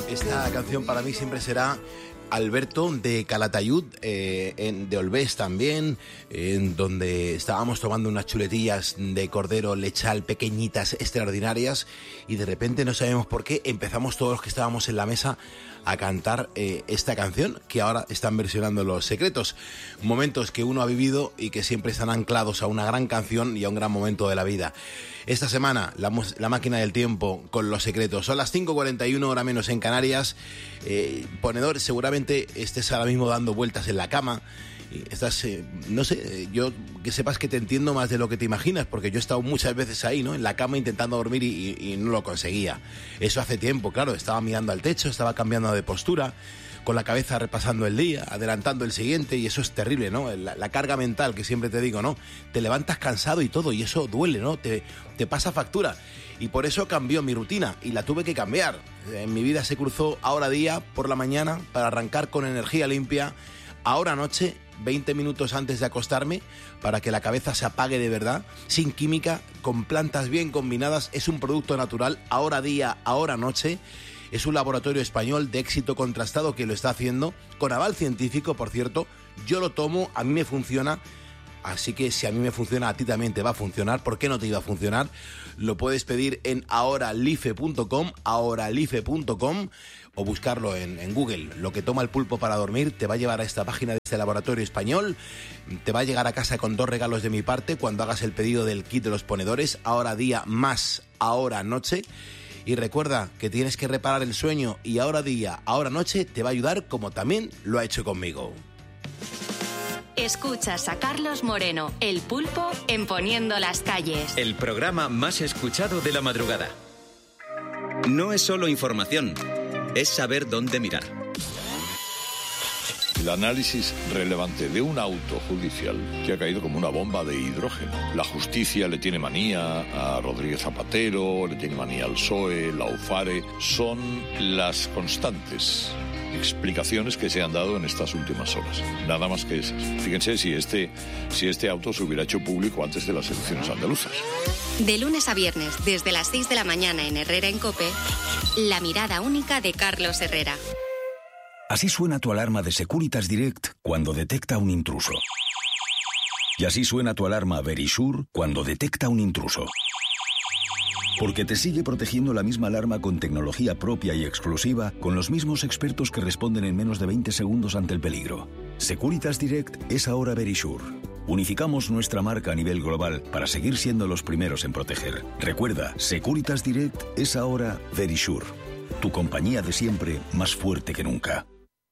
Esta canción para mí siempre será Alberto de Calatayud, de Olvés también, en donde estábamos tomando unas chuletillas de cordero lechal pequeñitas, extraordinarias, y de repente no sabemos por qué empezamos todos los que estábamos en la mesa a cantar esta canción que ahora están versionando Los Secretos. Momentos que uno ha vivido y que siempre están anclados a una gran canción y a un gran momento de la vida. Esta semana, la máquina del tiempo con Los Secretos. Son las 5:41, hora menos en Canarias. Ponedor, seguramente estés ahora mismo dando vueltas en la cama. Y estás, no sé, yo que sepas que te entiendo más de lo que te imaginas, porque yo he estado muchas veces ahí, ¿no? En la cama intentando dormir y no lo conseguía. Eso hace tiempo, claro, estaba mirando al techo, estaba cambiando de postura, con la cabeza repasando el día, adelantando el siguiente, y eso es terrible, ¿no? La carga mental que siempre te digo, ¿no? Te levantas cansado y todo, y eso duele, ¿no? Te pasa factura. Y por eso cambió mi rutina, y la tuve que cambiar. En mi vida se cruzó ahora día, por la mañana, para arrancar con energía limpia, ahora noche, 20 minutos antes de acostarme, para que la cabeza se apague de verdad, sin química, con plantas bien combinadas. Es un producto natural, ahora día, ahora noche. Es un laboratorio español de éxito contrastado que lo está haciendo, con aval científico, por cierto. Yo lo tomo, a mí me funciona, así que si a mí me funciona, a ti también te va a funcionar. ¿Por qué no te iba a funcionar? Lo puedes pedir en ahoralife.com, o buscarlo en Google. Lo que toma el pulpo para dormir te va a llevar a esta página de este laboratorio español. Te va a llegar a casa con 2 regalos de mi parte cuando hagas el pedido del kit de los ponedores, ahora día más ahora noche. Y recuerda que tienes que reparar el sueño, y ahora día, ahora noche te va a ayudar, como también lo ha hecho conmigo. Escuchas a Carlos Moreno, el pulpo, en Poniendo las Calles. El programa más escuchado de la madrugada. No es solo información, es saber dónde mirar. El análisis relevante de un auto judicial que ha caído como una bomba de hidrógeno. La justicia le tiene manía a Rodríguez Zapatero, le tiene manía al PSOE, la UFARE. Son las constantes explicaciones que se han dado en estas últimas horas. Nada más que esas. Fíjense si este auto se hubiera hecho público antes de las elecciones andaluzas. De lunes a viernes, desde las 6 de la mañana en Herrera en COPE, la mirada única de Carlos Herrera. Así suena tu alarma de Securitas Direct cuando detecta un intruso. Y así suena tu alarma Verisure cuando detecta un intruso. Porque te sigue protegiendo la misma alarma con tecnología propia y exclusiva, con los mismos expertos que responden en menos de 20 segundos ante el peligro. Securitas Direct es ahora Verisure. Unificamos nuestra marca a nivel global para seguir siendo los primeros en proteger. Recuerda, Securitas Direct es ahora Verisure. Tu compañía de siempre, más fuerte que nunca.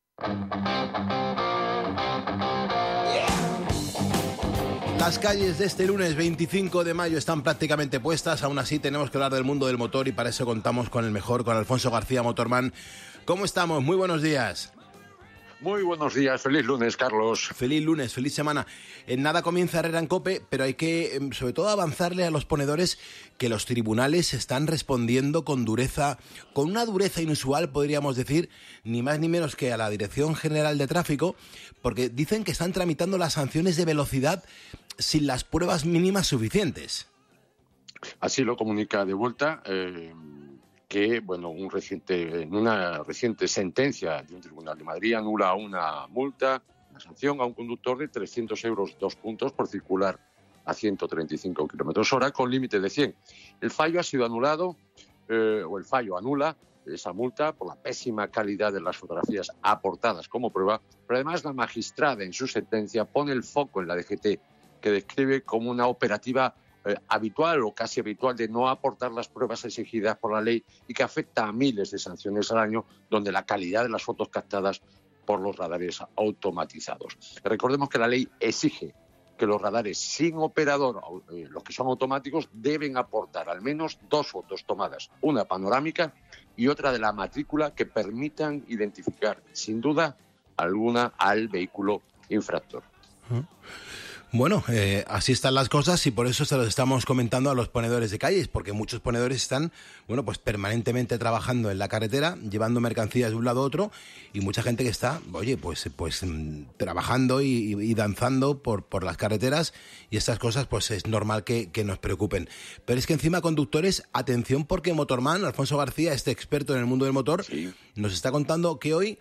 Las calles de este lunes 25 de mayo están prácticamente puestas. Aún así tenemos que hablar del mundo del motor, y para eso contamos con el mejor, con Alfonso García, Motorman. ¿Cómo estamos? Muy buenos días. Muy buenos días, feliz lunes, Carlos. Feliz lunes, feliz semana. En nada comienza Herrera en COPE, pero hay que, sobre todo, avanzarle a los ponedores que los tribunales están respondiendo con dureza, con una dureza inusual, podríamos decir, ni más ni menos que a la Dirección General de Tráfico, porque dicen que están tramitando las sanciones de velocidad sin las pruebas mínimas suficientes. Así lo comunica de vuelta que en una reciente sentencia de un tribunal de Madrid anula una sanción a un conductor de 300 euros, 2 puntos por circular a 135 kilómetros hora con límite de 100. El fallo ha sido anulado, el fallo anula esa multa por la pésima calidad de las fotografías aportadas como prueba, pero además la magistrada en su sentencia pone el foco en la DGT, que describe como una operativa habitual o casi habitual de no aportar las pruebas exigidas por la ley y que afecta a miles de sanciones al año, donde la calidad de las fotos captadas por los radares automatizados. Recordemos que la ley exige que los radares sin operador, los que son automáticos, deben aportar al menos 2 fotos tomadas, una panorámica y otra de la matrícula, que permitan identificar sin duda alguna al vehículo infractor. Bueno, así están las cosas y por eso se los estamos comentando a los ponedores de calles, porque muchos ponedores están, bueno, pues permanentemente trabajando en la carretera, llevando mercancías de un lado a otro, y mucha gente que está, oye, pues trabajando y danzando por las carreteras, y estas cosas pues es normal que nos preocupen. Pero es que encima, conductores, atención, porque Motorman, Alfonso García, este experto en el mundo del motor, sí, nos está contando que hoy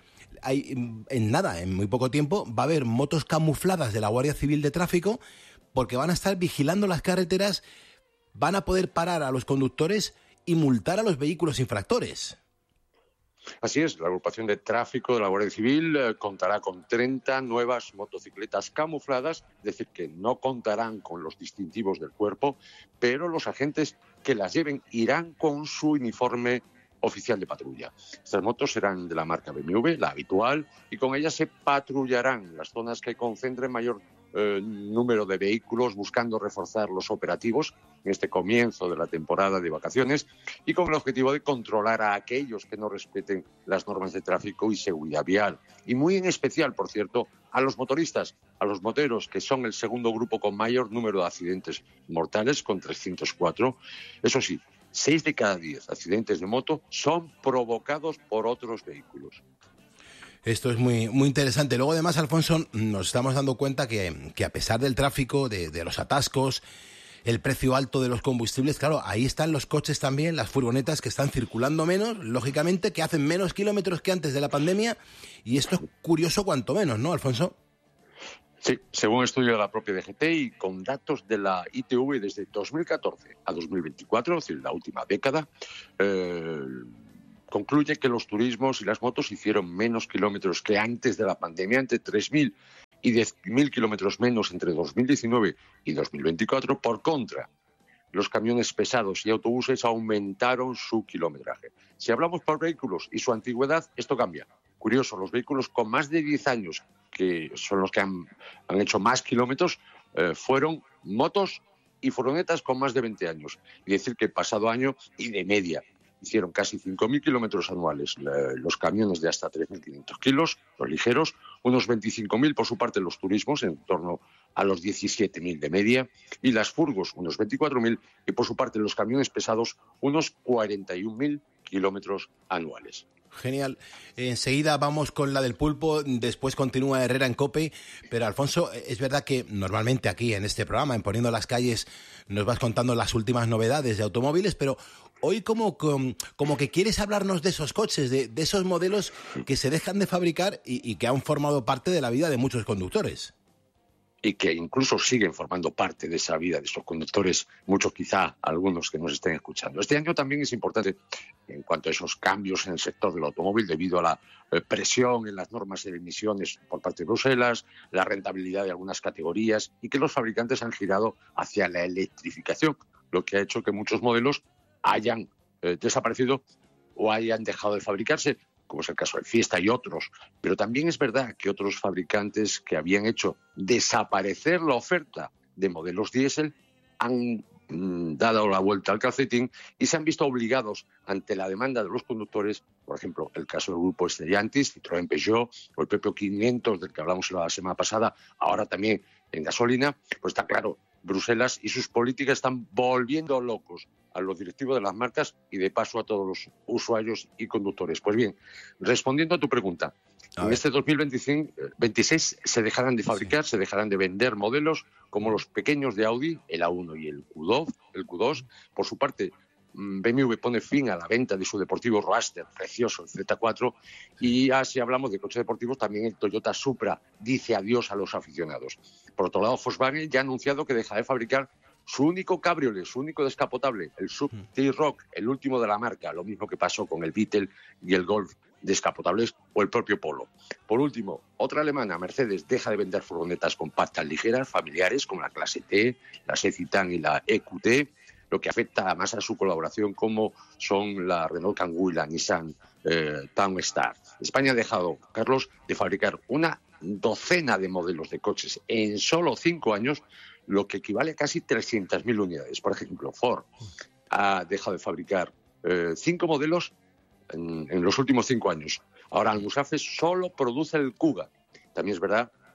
en muy poco tiempo, va a haber motos camufladas de la Guardia Civil de Tráfico, porque van a estar vigilando las carreteras, van a poder parar a los conductores y multar a los vehículos infractores. Así es, la agrupación de tráfico de la Guardia Civil contará con 30 nuevas motocicletas camufladas, es decir, que no contarán con los distintivos del cuerpo, pero los agentes que las lleven irán con su uniforme oficial de patrulla. Estas motos serán de la marca BMW, la habitual, y con ellas se patrullarán las zonas que concentren mayor número de vehículos, buscando reforzar los operativos en este comienzo de la temporada de vacaciones, y con el objetivo de controlar a aquellos que no respeten las normas de tráfico y seguridad vial. Y muy en especial, por cierto, a los motoristas, a los moteros, que son el segundo grupo con mayor número de accidentes mortales, con 304. Eso sí, 6 de cada 10 accidentes de moto son provocados por otros vehículos. Esto es muy, muy interesante. Luego, además, Alfonso, nos estamos dando cuenta que a pesar del tráfico, de los atascos, el precio alto de los combustibles, claro, ahí están los coches también, las furgonetas que están circulando menos, lógicamente, que hacen menos kilómetros que antes de la pandemia, y esto es curioso cuanto menos, ¿no, Alfonso? Sí, según estudio de la propia DGT y con datos de la ITV desde 2014 a 2024, es decir, la última década, concluye que los turismos y las motos hicieron menos kilómetros que antes de la pandemia, entre 3.000 y 10.000 kilómetros menos entre 2019 y 2024. Por contra, los camiones pesados y autobuses aumentaron su kilometraje. Si hablamos por vehículos y su antigüedad, esto cambia. Curioso, los vehículos con más de 10 años, que son los que han hecho más kilómetros, fueron motos y furgonetas con más de 20 años. Y decir que el pasado año, y de media, hicieron casi 5.000 kilómetros anuales los camiones de hasta 3.500 kilos, los ligeros, unos 25.000 por su parte los turismos, en torno a los 17.000 de media, y las furgos, unos 24.000, y por su parte los camiones pesados, unos 41.000 kilómetros anuales. Genial. Enseguida vamos con la del pulpo, después continúa Herrera en COPE, pero Alfonso, es verdad que normalmente aquí en este programa, en Poniendo las Calles, nos vas contando las últimas novedades de automóviles, pero hoy como que quieres hablarnos de esos coches, de esos modelos que se dejan de fabricar y que han formado parte de la vida de muchos conductores. Y que incluso siguen formando parte de esa vida de estos conductores, muchos quizá algunos que nos estén escuchando. Este año también es importante en cuanto a esos cambios en el sector del automóvil debido a la presión en las normas de emisiones por parte de Bruselas, la rentabilidad de algunas categorías y que los fabricantes han girado hacia la electrificación, lo que ha hecho que muchos modelos hayan desaparecido o hayan dejado de fabricarse, como es el caso del Fiesta y otros. Pero también es verdad que otros fabricantes que habían hecho desaparecer la oferta de modelos diésel han dado la vuelta al calcetín y se han visto obligados ante la demanda de los conductores, por ejemplo, el caso del grupo Stellantis, Citroën, Peugeot o el propio 500 del que hablamos la semana pasada, ahora también en gasolina, pues está claro, Bruselas y sus políticas están volviendo locos a los directivos de las marcas y de paso a todos los usuarios y conductores. Pues bien, respondiendo a tu pregunta, en este 2026 se dejarán de fabricar, se dejarán de vender modelos como los pequeños de Audi, el A1 y el Q2. Por su parte, BMW pone fin a la venta de su deportivo Roadster, precioso, el Z4, y si hablamos de coches deportivos, también el Toyota Supra dice adiós a los aficionados. Por otro lado, Volkswagen ya ha anunciado que deja de fabricar su único cabriolet, su único descapotable, el Sub T-Roc, el último de la marca, lo mismo que pasó con el Beetle y el Golf descapotables o el propio Polo. Por último, otra alemana, Mercedes, deja de vender furgonetas compactas ligeras, familiares, como la clase T, la C-Citan y la EQT, lo que afecta más a su colaboración, como son la Renault Kangoo y la Nissan Townstar. España ha dejado, Carlos, de fabricar una docena de modelos de coches en solo 5 años, lo que equivale a casi 300.000 unidades. Por ejemplo, Ford ha dejado de fabricar 5 modelos en los últimos 5 años. Ahora Almusafes solo produce el Kuga. También es verdad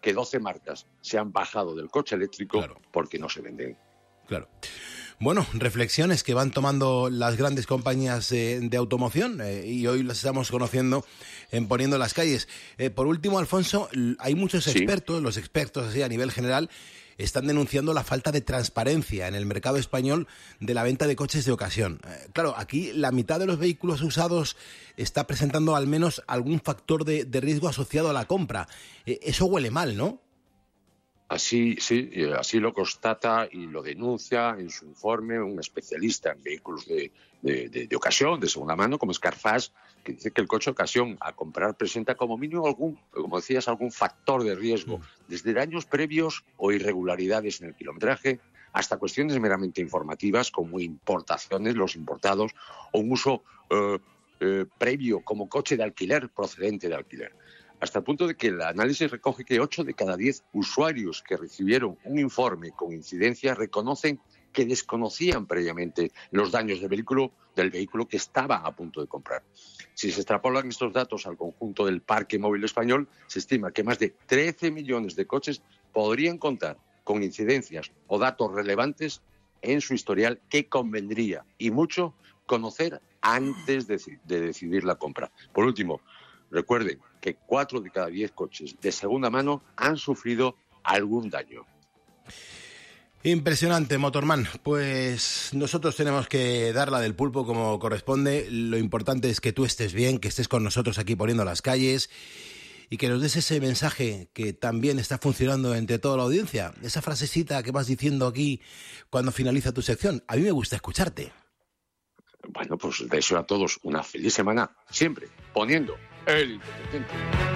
que 12 marcas se han bajado del coche eléctrico porque no se venden. Claro. Bueno, reflexiones que van tomando las grandes compañías de automoción y hoy las estamos conociendo en Poniendo las Calles. Por último, Alfonso, hay muchos expertos, los expertos así a nivel general, están denunciando la falta de transparencia en el mercado español de la venta de coches de ocasión. Claro, aquí la mitad de los vehículos usados está presentando al menos algún factor de riesgo asociado a la compra. Eso huele mal, ¿no? Así lo constata y lo denuncia en su informe un especialista en vehículos de ocasión, de segunda mano, como es Carfax, que dice que el coche de ocasión a comprar presenta como mínimo algún factor de riesgo, desde daños previos o irregularidades en el kilometraje hasta cuestiones meramente informativas como importaciones, los importados, o un uso previo como coche de alquiler procedente de alquiler. Hasta el punto de que el análisis recoge que 8 de cada 10 usuarios que recibieron un informe con incidencia reconocen que desconocían previamente los daños del vehículo que estaban a punto de comprar. Si se extrapolan estos datos al conjunto del parque móvil español, se estima que más de 13 millones de coches podrían contar con incidencias o datos relevantes en su historial que convendría, y mucho, conocer antes de decidir la compra. Por último, recuerden que 4 de cada 10 coches de segunda mano han sufrido algún daño. Impresionante, Motorman. Pues nosotros tenemos que dar la del pulpo como corresponde. Lo importante es que tú estés bien, que estés con nosotros aquí Poniendo las Calles y que nos des ese mensaje que también está funcionando entre toda la audiencia. Esa frasecita que vas diciendo aquí cuando finaliza tu sección. A mí me gusta escucharte. Bueno, pues deseo a todos una feliz semana, siempre poniendo el Independiente.